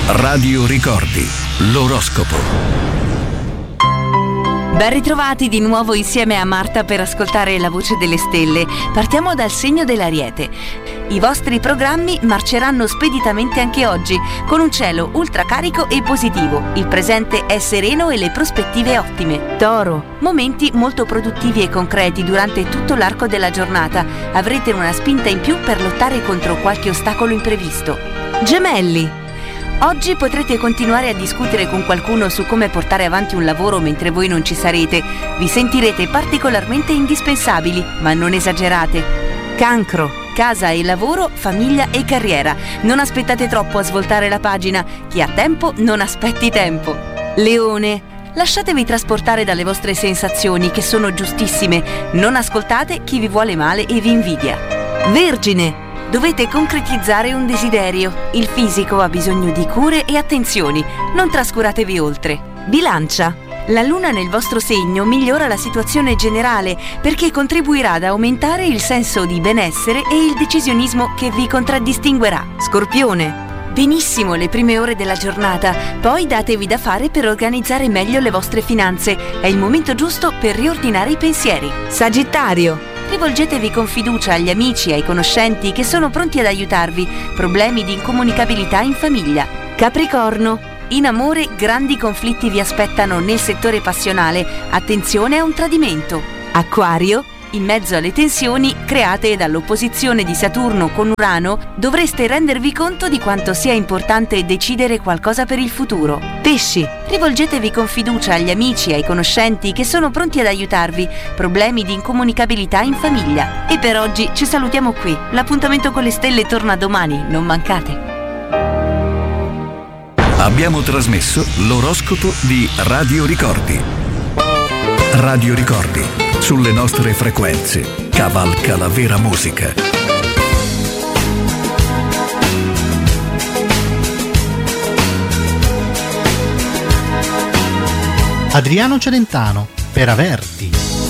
Radio Ricordi, l'oroscopo. Ben ritrovati di nuovo insieme a Marta per ascoltare la voce delle stelle. Partiamo dal segno dell'Ariete. I vostri programmi marceranno speditamente anche oggi, con un cielo ultracarico e positivo. Il presente è sereno e le prospettive ottime. Toro. Momenti molto produttivi e concreti durante tutto l'arco della giornata. Avrete una spinta in più per lottare contro qualche ostacolo imprevisto. Gemelli. Oggi potrete continuare a discutere con qualcuno su come portare avanti un lavoro mentre voi non ci sarete. Vi sentirete particolarmente indispensabili, ma non esagerate. Cancro. Casa e lavoro, famiglia e carriera. Non aspettate troppo a svoltare la pagina. Chi ha tempo non aspetti tempo. Leone. Lasciatevi trasportare dalle vostre sensazioni, che sono giustissime. Non ascoltate chi vi vuole male e vi invidia. Vergine. Dovete concretizzare un desiderio. Il fisico ha bisogno di cure e attenzioni. Non trascuratevi oltre. Bilancia. La luna nel vostro segno migliora la situazione generale perché contribuirà ad aumentare il senso di benessere e il decisionismo che vi contraddistinguerà. Scorpione. Benissimo le prime ore della giornata, poi datevi da fare per organizzare meglio le vostre finanze. È il momento giusto per riordinare i pensieri. Sagittario. Rivolgetevi con fiducia agli amici e ai conoscenti che sono pronti ad aiutarvi. Problemi di incomunicabilità in famiglia. Capricorno. In amore grandi conflitti vi aspettano nel settore passionale. Attenzione a un tradimento. Acquario. In mezzo alle tensioni create dall'opposizione di Saturno con Urano, dovreste rendervi conto di quanto sia importante decidere qualcosa per il futuro. Pesci. Rivolgetevi con fiducia agli amici e ai conoscenti che sono pronti ad aiutarvi. Problemi di incomunicabilità in famiglia. E per oggi ci salutiamo qui. L'appuntamento con le stelle torna domani, non mancate. Abbiamo trasmesso l'oroscopo di Radio Ricordi. Radio Ricordi, sulle nostre frequenze, cavalca la vera musica. Adriano Celentano, per Averti.